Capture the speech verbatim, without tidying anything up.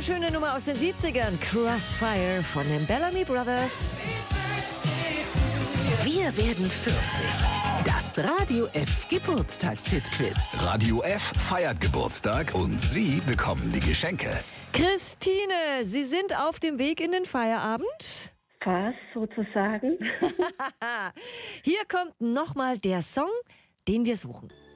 schöne Nummer aus den siebzigern. Crossfire von den Bellamy Brothers. Wir werden vierzig. Das Radio F Geburtstagshit-Quiz. Radio F feiert Geburtstag und Sie bekommen die Geschenke. Christine, Sie sind auf dem Weg in den Feierabend? Fast sozusagen. Hier kommt nochmal der Song, den wir suchen.